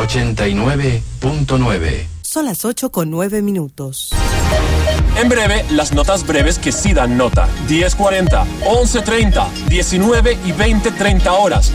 89.9. Son las 8:09. En breve, las notas breves que sí dan nota. 10:40, 11:30, 19 y 20:30 horas.